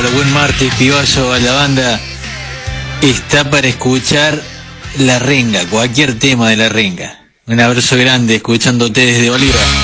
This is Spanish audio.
Hola, buen martes, pibazo a la banda. Está para escuchar La Renga, cualquier tema de La Renga. Un abrazo grande, escuchándote desde Bolívar.